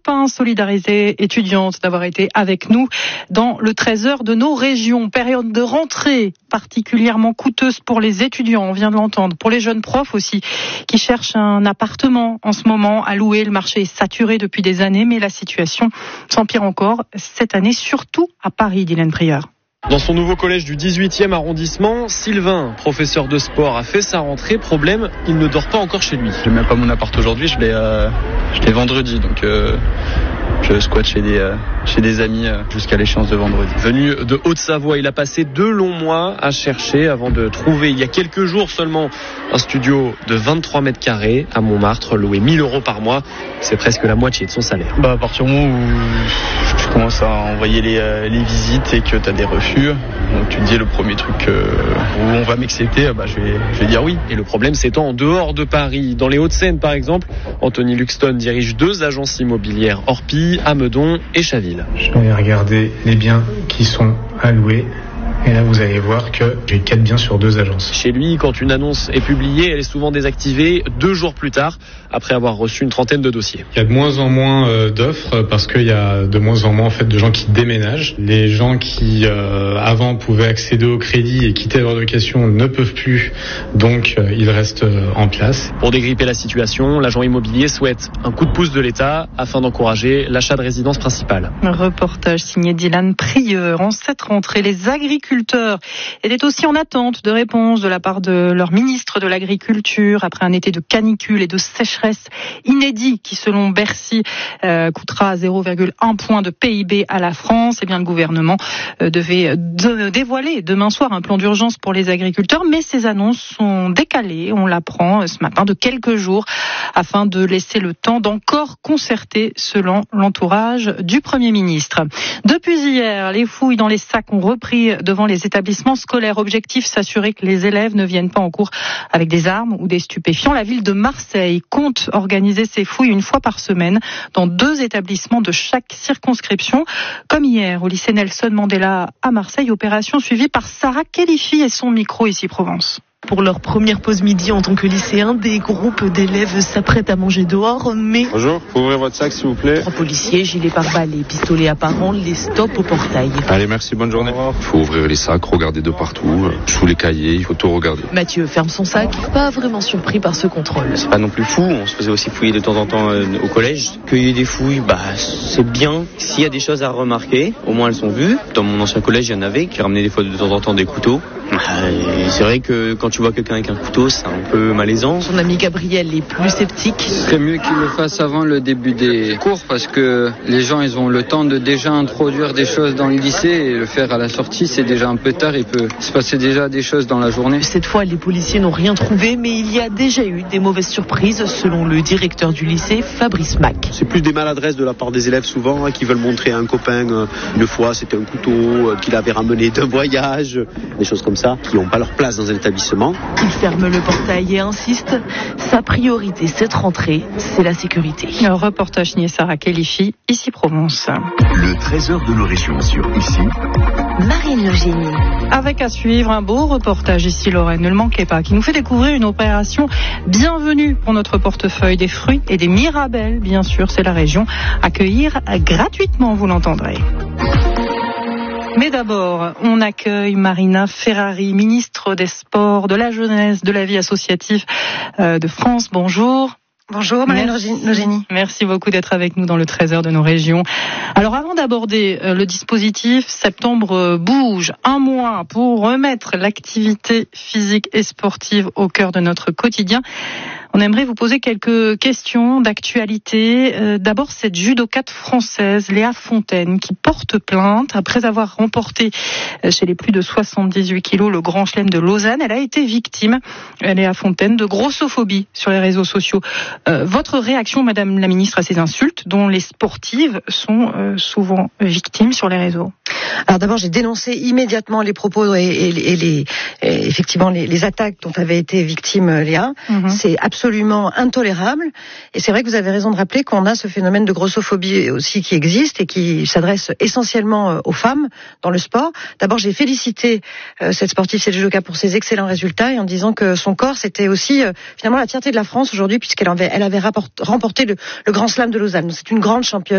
enfin solidarité étudiante d'avoir été avec nous dans le 13h de nos régions. Période de rentrée particulièrement coûteuse pour les étudiants, on vient de l'entendre, pour les jeunes profs aussi qui cherchent un appartement en ce moment à louer. Le marché est saturé depuis des années, mais la situation s'empire encore cette année, surtout à Paris, Dylan Prieur. Dans son nouveau collège du 18e arrondissement, Sylvain, professeur de sport, a fait sa rentrée. Problème, il ne dort pas encore chez lui. J'ai même pas mon appart aujourd'hui, je l'ai vendredi, donc je squatte chez des amis jusqu'à l'échéance de vendredi. Venu de Haute-Savoie, il a passé 2 longs mois à chercher avant de trouver, il y a quelques jours seulement, un studio de 23 mètres carrés à Montmartre, loué 1 000 € par mois. C'est presque la moitié de son salaire. À partir du moment où je commence à envoyer les visites et que tu as des refus, donc tu te dis le premier truc où on va m'accepter, je vais dire oui. Et le problème s'étend en dehors de Paris. Dans les Hauts-de-Seine par exemple, Anthony Luxton dirige 2 agences immobilières, Orpi, à Meudon et Chaville. Je vais regarder les biens qui sont à louer. Et là, vous allez voir que j'ai 4 biens sur 2 agences. Chez lui, quand une annonce est publiée, elle est souvent désactivée 2 jours plus tard, après avoir reçu une trentaine de dossiers. Il y a de moins en moins d'offres parce qu'il y a de moins en moins en fait de gens qui déménagent. Les gens qui avant pouvaient accéder au crédit et quitter leur location ne peuvent plus, donc ils restent en place. Pour dégripper la situation, l'agent immobilier souhaite un coup de pouce de l'État afin d'encourager l'achat de résidence principale. Un reportage signé Dylan Prieur. En cette rentrée, les agriculteurs étaient aussi en attente de réponses de la part de leur ministre de l'Agriculture après un été de canicule et de sécheresse inédit qui, selon Bercy, coûtera 0,1 point de PIB à la France. Eh bien, le gouvernement devait dévoiler demain soir un plan d'urgence pour les agriculteurs, mais ces annonces sont décalées, on l'apprend ce matin, de quelques jours afin de laisser le temps d'encore concerter selon l'entourage du Premier ministre. Depuis hier, les fouilles dans les sacs ont repris devant les établissements scolaires. Objectif, s'assurer que les élèves ne viennent pas en cours avec des armes ou des stupéfiants. La ville de Marseille compte organiser ces fouilles une fois par semaine dans 2 établissements de chaque circonscription. Comme hier au lycée Nelson Mandela à Marseille, opération suivie par Sarah Khelifi et son micro ici Provence. Pour leur première pause midi en tant que lycéens, des groupes d'élèves s'apprêtent à manger dehors, mais... Bonjour, vous pouvez ouvrir votre sac s'il vous plaît. 3 policiers, gilets pare-balles et pistolets apparents les stoppent au portail. Allez, merci, bonne journée. Il faut ouvrir les sacs, regarder de partout, sous les cahiers, il faut tout regarder. Mathieu ferme son sac, pas vraiment surpris par ce contrôle. C'est pas non plus fou, on se faisait aussi fouiller de temps en temps au collège. Qu'il y ait des fouilles, c'est bien. S'il y a des choses à remarquer, au moins elles sont vues. Dans mon ancien collège, il y en avait qui ramenaient des fois de temps en temps des couteaux. C'est vrai que quand tu vois quelqu'un avec un couteau, c'est un peu malaisant. Son ami Gabriel est plus sceptique. Ce serait mieux qu'il le fasse avant le début des cours parce que les gens ils ont le temps de déjà introduire des choses dans le lycée et le faire à la sortie c'est déjà un peu tard, il peut se passer déjà des choses dans la journée. Cette fois les policiers n'ont rien trouvé mais il y a déjà eu des mauvaises surprises selon le directeur du lycée Fabrice Mac. C'est plus des maladresses de la part des élèves souvent qui veulent montrer à un copain une fois c'était un couteau qu'il avait ramené d'un voyage, des choses comme ça qui n'ont pas leur place dans un établissement. Il ferme le portail et insiste, sa priorité cette rentrée, c'est la sécurité. Un reportage signé Sarah Khelifi, ici Provence. Le 13h de nos régions sur ici, Marine Logénie. Avec à suivre un beau reportage ici Lorraine, ne le manquez pas, qui nous fait découvrir une opération bienvenue pour notre portefeuille des fruits et des mirabelles, bien sûr, c'est la région. Accueillir gratuitement, vous l'entendrez. Mais d'abord, on accueille Marina Ferrari, ministre des Sports, de la Jeunesse, de la vie associative de France. Bonjour. Bonjour Marine Logénie. Merci beaucoup d'être avec nous dans le 13h de nos régions. Alors avant d'aborder le dispositif, septembre bouge, 1 mois pour remettre l'activité physique et sportive au cœur de notre quotidien. On aimerait vous poser quelques questions d'actualité. D'abord, cette judokate française, Léa Fontaine, qui porte plainte après avoir remporté chez les plus de 78 kilos le Grand Chelem de Lausanne. Elle a été victime, Léa Fontaine, de grossophobie sur les réseaux sociaux. Votre réaction, Madame la Ministre, à ces insultes dont les sportives sont souvent victimes sur les réseaux? Alors d'abord, j'ai dénoncé immédiatement les propos et effectivement les attaques dont avait été victime Léa. C'est absolument intolérable. Et c'est vrai que vous avez raison de rappeler qu'on a ce phénomène de grossophobie aussi qui existe et qui s'adresse essentiellement aux femmes dans le sport. D'abord, j'ai félicité cette sportive, cette judoka, pour ses excellents résultats et en disant que son corps, c'était aussi finalement la fierté de la France aujourd'hui puisqu'elle avait remporté le Grand Slam de Lausanne. Donc, c'est une grande championne.